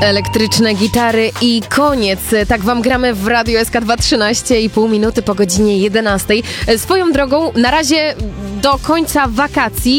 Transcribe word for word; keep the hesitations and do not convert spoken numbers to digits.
Elektryczne gitary i koniec. Tak wam gramy w Radiu S K dwa trzynaście i pół minuty po godzinie jedenastej. Swoją drogą, na razie do końca wakacji